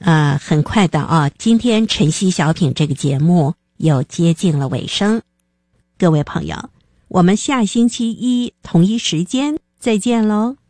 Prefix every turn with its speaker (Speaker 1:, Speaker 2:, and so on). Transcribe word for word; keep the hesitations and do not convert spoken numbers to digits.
Speaker 1: 呃，很快的啊，今天晨曦小品这个节目又接近了尾声。各位朋友，我们下星期一同一时间再见喽。